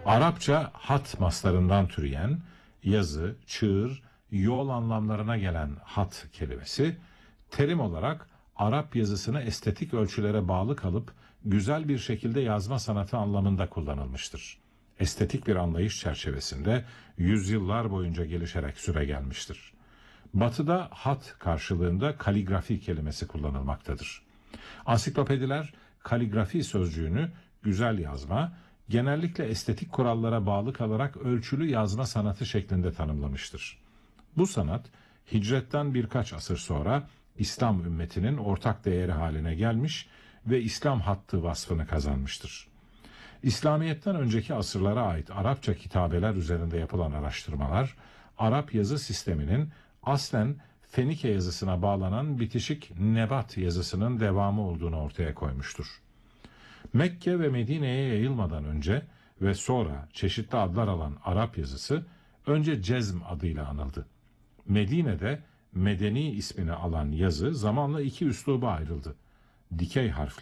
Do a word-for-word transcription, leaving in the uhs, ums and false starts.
Arapça hat maslarından türeyen yazı, çığır, yol anlamlarına gelen hat kelimesi, terim olarak Arap yazısını estetik ölçülere bağlı kalıp güzel bir şekilde yazma sanatı anlamında kullanılmıştır. Estetik bir anlayış çerçevesinde yüzyıllar boyunca gelişerek süregelmiştir. Batı'da hat karşılığında kaligrafi kelimesi kullanılmaktadır. Ansiklopediler kaligrafi sözcüğünü güzel yazma, genellikle estetik kurallara bağlı kalarak ölçülü yazma sanatı şeklinde tanımlamıştır. Bu sanat hicretten birkaç asır sonra İslam ümmetinin ortak değeri haline gelmiş ve İslam hattı vasfını kazanmıştır. İslamiyet'ten önceki asırlara ait Arapça kitabeler üzerinde yapılan araştırmalar, Arap yazı sisteminin aslen Fenike yazısına bağlanan bitişik Nebat yazısının devamı olduğunu ortaya koymuştur. Mekke ve Medine'ye yayılmadan önce ve sonra çeşitli adlar alan Arap yazısı önce Cezm adıyla anıldı. Medine'de Medeni ismini alan yazı zamanla iki üsluba ayrıldı. Dikey harfler